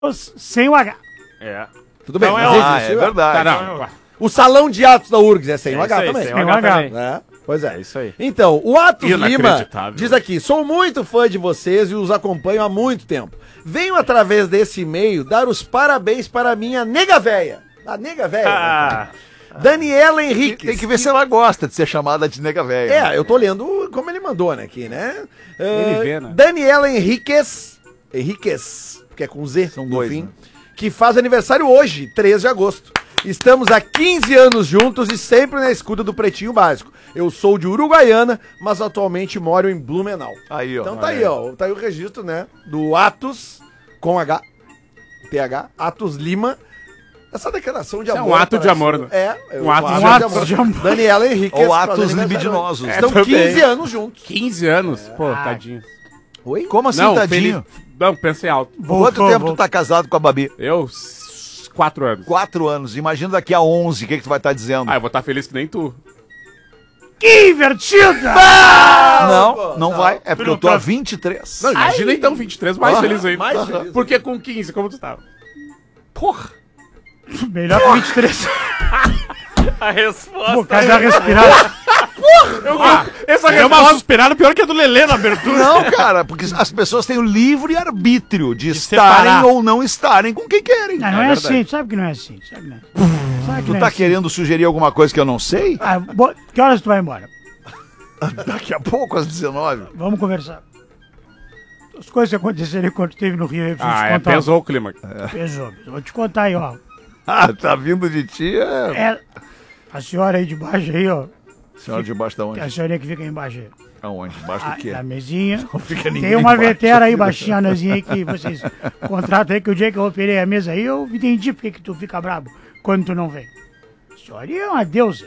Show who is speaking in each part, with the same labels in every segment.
Speaker 1: sem o H.
Speaker 2: É.
Speaker 3: Tudo bem,
Speaker 2: Não,
Speaker 3: mas
Speaker 2: é
Speaker 3: verdade.
Speaker 2: Tá, não.
Speaker 3: O salão de atos da URGS é sem o H
Speaker 2: isso aí,
Speaker 3: também.
Speaker 2: sem o H também.
Speaker 3: É, pois é.
Speaker 2: É isso aí.
Speaker 3: Então, o Atos Lima
Speaker 2: Inacreditável.
Speaker 3: diz aqui: sou muito fã de vocês e os acompanho há muito tempo. Venho através desse e-mail dar os parabéns para a minha nega véia. A nega véia. Daniela Henriques.
Speaker 4: Tem que ver se ela gosta de ser chamada de nega velha.
Speaker 3: É, eu tô lendo como ele mandou, né, aqui, né?
Speaker 2: NV, né?
Speaker 3: Daniela Henriques, que é com Z,
Speaker 4: São
Speaker 3: no
Speaker 4: dois,
Speaker 3: fim,
Speaker 4: né?
Speaker 3: que faz aniversário hoje, 3 de agosto. Estamos há 15 anos juntos e sempre na escuta do Pretinho Básico. Eu sou de Uruguaiana, mas atualmente moro em Blumenau.
Speaker 4: Aí, ó.
Speaker 3: Então tá aí, ó. Tá aí o registro, né? Do Atos, com H, TH, Atos Lima. Essa declaração de
Speaker 2: É
Speaker 3: amor.
Speaker 2: um ato de
Speaker 3: parece-
Speaker 2: amor, né?
Speaker 3: É,
Speaker 2: Um ato de amor.
Speaker 3: Daniela Henrique.
Speaker 4: Ou atos libidinosos.
Speaker 3: Estão
Speaker 2: também.
Speaker 3: 15 anos juntos.
Speaker 2: 15 anos? Pô, tadinho.
Speaker 3: Oi?
Speaker 4: Como assim,
Speaker 2: Não,
Speaker 4: tadinho?
Speaker 2: Não, pensei alto.
Speaker 4: Quanto tempo tu tá casado com a Babi?
Speaker 2: 4 anos.
Speaker 4: 4 anos. Imagina daqui a 11, o que tu vai estar dizendo?
Speaker 2: Ah, eu vou estar feliz que nem tu.
Speaker 1: Que invertida!
Speaker 4: Não vai. É porque eu tô a 23.
Speaker 2: Não, imagina então 23, mais feliz ainda.
Speaker 3: mais feliz
Speaker 2: Porque com 15, como tu tava? Porra!
Speaker 1: Melhor que 23.
Speaker 2: A resposta.
Speaker 1: Pô, cara, dá uma respirada.
Speaker 2: Essa é uma suspirada pior que a do Lelê na abertura.
Speaker 4: Não, cara, porque as pessoas têm o livre arbítrio de
Speaker 2: separar.
Speaker 4: estarem ou não estarem com quem querem.
Speaker 1: Não é assim, tu sabe que não é assim. Sabe que não é, sabe que
Speaker 4: Tu
Speaker 1: não é
Speaker 4: tá
Speaker 1: assim.
Speaker 4: querendo sugerir alguma coisa que eu não sei?
Speaker 1: Que horas tu vai embora?
Speaker 4: Daqui a pouco, às 19.
Speaker 1: Vamos conversar. As coisas que aconteceram quando tu esteve no Rio, eu preciso te contar.
Speaker 2: pesou o clima.
Speaker 1: Pesou. Vou te contar aí, ó.
Speaker 4: Ah, tá vindo de ti,
Speaker 1: É, a senhora aí de baixo aí, ó.
Speaker 4: Senhora debaixo da onde?
Speaker 1: A senhorinha que fica aí embaixo aí.
Speaker 4: Aonde? Debaixo do quê?
Speaker 1: Na mesinha.
Speaker 4: Fica ninguém
Speaker 1: Tem uma
Speaker 4: embaixo.
Speaker 1: vetera aí, baixinha, anazinha aí, que vocês contratam aí, que o dia que eu operei a mesa aí, eu entendi porque que tu fica brabo quando tu não vem. A senhorinha é uma deusa.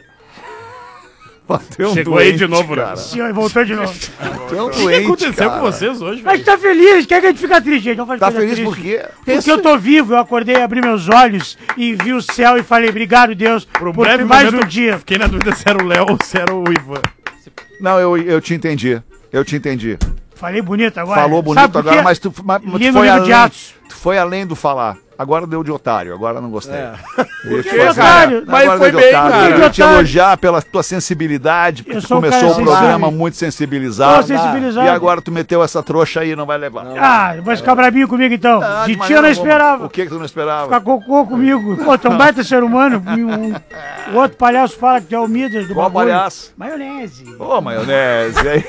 Speaker 4: Bateu
Speaker 2: Chegou aí de novo, né?
Speaker 4: cara.
Speaker 1: Senhora, voltou de novo.
Speaker 4: Tu é um
Speaker 2: O que
Speaker 4: doente,
Speaker 2: aconteceu
Speaker 4: cara.
Speaker 2: com vocês hoje,
Speaker 1: Mas
Speaker 2: velho?
Speaker 1: tá feliz, quer que a gente fica triste, gente? Não faz
Speaker 4: Tá
Speaker 1: coisa
Speaker 4: feliz
Speaker 1: triste.
Speaker 4: por quê?
Speaker 1: Porque eu tô vivo, eu acordei, abri meus olhos e vi o céu e falei, obrigado, Deus,
Speaker 2: Por um
Speaker 1: por
Speaker 2: breve
Speaker 1: mais
Speaker 2: momento,
Speaker 1: um dia.
Speaker 2: Fiquei na dúvida se era o Léo ou se era o Ivan.
Speaker 4: Não, eu te entendi. Eu te entendi.
Speaker 1: Falei bonito agora.
Speaker 4: Falou
Speaker 1: Sabe
Speaker 4: bonito
Speaker 1: por
Speaker 4: agora,
Speaker 1: quê?
Speaker 4: mas tu
Speaker 1: Li no
Speaker 4: foi
Speaker 1: livro de
Speaker 4: além.
Speaker 1: Atos.
Speaker 4: Tu foi além do falar. Agora deu de otário, agora não gostei.
Speaker 1: Que otário?
Speaker 2: Mas
Speaker 4: Agora
Speaker 2: foi
Speaker 4: deu de
Speaker 2: bem,
Speaker 4: otário.
Speaker 2: cara.
Speaker 4: Eu queria te
Speaker 1: Otário.
Speaker 4: elogiar pela tua sensibilidade, porque
Speaker 1: Eu
Speaker 4: tu
Speaker 1: sou um
Speaker 4: começou
Speaker 1: cara
Speaker 4: o programa
Speaker 1: sensível.
Speaker 4: muito sensibilizado.
Speaker 1: Tô sensibilizado.
Speaker 4: E agora tu meteu essa trouxa aí, não vai levar.
Speaker 1: Ah, vai ficar brabinho comigo então.
Speaker 4: Ah,
Speaker 1: De ti
Speaker 4: maneira
Speaker 1: eu não
Speaker 4: alguma.
Speaker 1: esperava.
Speaker 4: O que tu não esperava?
Speaker 1: Ficar cocô comigo. Pô, tu é um baita ser humano. O outro palhaço fala que tu é o Midas do
Speaker 4: Qual
Speaker 1: bagulho.
Speaker 4: palhaço?
Speaker 1: Maionese.
Speaker 4: Ô, maionese, aí.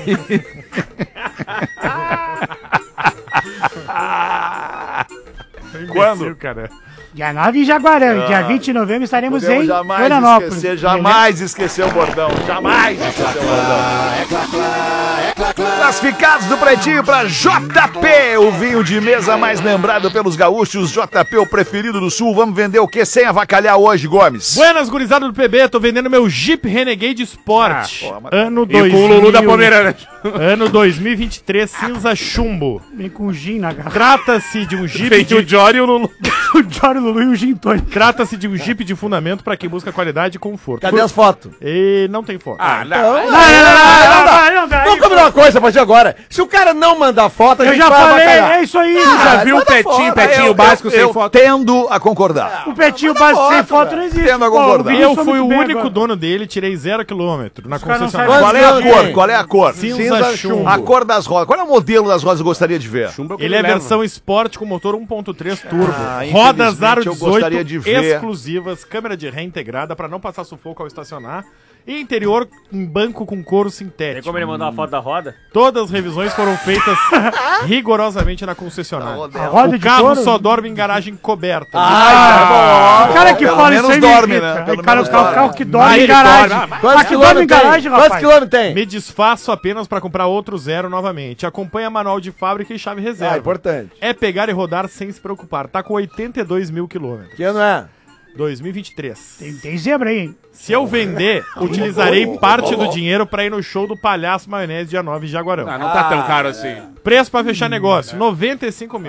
Speaker 4: Quando?
Speaker 2: Cara.
Speaker 1: Dia 9 em Jaguarão. Dia 20 de novembro estaremos
Speaker 4: Podemos
Speaker 1: em
Speaker 4: jamais
Speaker 1: Florianópolis.
Speaker 4: esquecer, jamais esquecer o bordão. Jamais esquecer o bordão. Classificados do Pretinho para JP, o vinho de mesa mais lembrado pelos gaúchos. JP, o preferido do Sul. Vamos vender o que sem avacalhar hoje, Gomes?
Speaker 5: Buenas, gurizada do PB, tô vendendo meu Jeep Renegade Sport.
Speaker 4: Ah, pô, mas-
Speaker 5: Ano
Speaker 2: E com o Lulu da Pomerânia.
Speaker 5: Ano 2023, cinza chumbo.
Speaker 1: Vem com gin na garrafa.
Speaker 5: Trata-se de um Jeep
Speaker 2: Feito o Jory e o Lulu.
Speaker 1: O Jory Lulu e o gin tônico.
Speaker 5: Trata-se de um Jeep de fundamento para quem busca qualidade e conforto.
Speaker 3: Cadê as fotos?
Speaker 5: E não tem foto.
Speaker 2: Ah, não.
Speaker 3: Vamos combinar uma coisa a partir de agora. Se o cara não mandar foto, a
Speaker 1: Eu
Speaker 3: gente
Speaker 1: já
Speaker 3: vai
Speaker 1: falei,
Speaker 3: avacalhar.
Speaker 1: é isso aí.
Speaker 2: Já viu o
Speaker 3: manda
Speaker 2: Petinho,
Speaker 3: foto.
Speaker 2: Petinho básico sem
Speaker 4: eu
Speaker 2: foto?
Speaker 4: tendo a concordar.
Speaker 1: O Petinho básico sem foto não existe.
Speaker 4: Tendo a
Speaker 1: Pô,
Speaker 4: concordar.
Speaker 1: o Vinícius
Speaker 5: Eu
Speaker 1: foi
Speaker 5: fui
Speaker 1: muito
Speaker 5: o
Speaker 1: bem
Speaker 5: único
Speaker 1: agora.
Speaker 5: dono dele, tirei 0 km na
Speaker 1: caras não
Speaker 5: concessionária.
Speaker 1: sabem.
Speaker 4: Qual é a
Speaker 3: Quantos
Speaker 4: cor?
Speaker 3: tem?
Speaker 4: Qual é a cor?
Speaker 5: Cinza chumbo.
Speaker 4: A cor das rodas. Qual é o modelo das rodas que eu gostaria de ver?
Speaker 5: Ele é a versão Sport com motor 1.3 turbo.
Speaker 4: Ah,
Speaker 5: Rodas aro
Speaker 4: infelizmente eu gostaria
Speaker 5: 18
Speaker 4: de ver.
Speaker 5: exclusivas, câmera de ré integrada para não passar sufoco ao estacionar. E interior em banco com couro
Speaker 2: Tem
Speaker 5: sintético.
Speaker 2: como ele mandar uma foto da roda?
Speaker 5: Todas as revisões foram feitas rigorosamente na concessionária.
Speaker 1: A roda
Speaker 5: O
Speaker 1: de
Speaker 5: carro
Speaker 1: couro?
Speaker 5: só dorme em garagem coberta.
Speaker 1: O cara que
Speaker 4: Pelo
Speaker 1: fala
Speaker 4: menos
Speaker 1: isso aí
Speaker 4: dorme,
Speaker 1: me
Speaker 4: né?
Speaker 1: irrita.
Speaker 4: Pelo
Speaker 1: Aí, cara,
Speaker 4: menos
Speaker 1: o carro
Speaker 4: dorme.
Speaker 1: que dorme
Speaker 5: Aí
Speaker 1: em
Speaker 5: ele
Speaker 1: garagem.
Speaker 5: dorme.
Speaker 1: Mas
Speaker 3: Quantos
Speaker 1: que dorme em
Speaker 3: quilômetros
Speaker 1: garagem,
Speaker 3: tem? Quantos
Speaker 1: rapaz.
Speaker 3: quilômetros tem?
Speaker 5: Me desfaço apenas para comprar outro zero novamente. Acompanha manual de fábrica e chave reserva.
Speaker 3: Importante.
Speaker 5: É pegar e rodar sem se preocupar. Tá com 82 mil quilômetros.
Speaker 3: Que ano é?
Speaker 5: 2023.
Speaker 1: Tem zebra aí, hein?
Speaker 5: Se eu vender, utilizarei parte do dinheiro para ir no show do Palhaço Maionese dia 9 em Jaguarão.
Speaker 2: Ah, não tá tão caro assim.
Speaker 5: Preço para fechar negócio, 95 mil.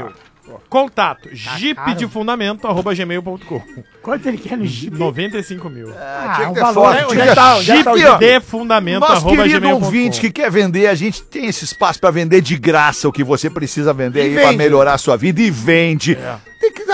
Speaker 5: Contato, jeepdefundamento@gmail.com.
Speaker 1: Quanto ele quer no Jeep?
Speaker 5: 95 mil.
Speaker 4: Tinha que ter
Speaker 3: valor,
Speaker 4: foto.
Speaker 3: onde
Speaker 4: Tinha
Speaker 3: tá?
Speaker 4: Jeep,
Speaker 3: Onde
Speaker 4: ó. Nosso querido
Speaker 5: Defundamento@gmail.com.
Speaker 4: ouvinte que quer vender, a gente tem esse espaço pra vender de graça o que você precisa vender
Speaker 3: E
Speaker 4: aí pra
Speaker 3: vende.
Speaker 4: melhorar a sua vida e vende. Tem que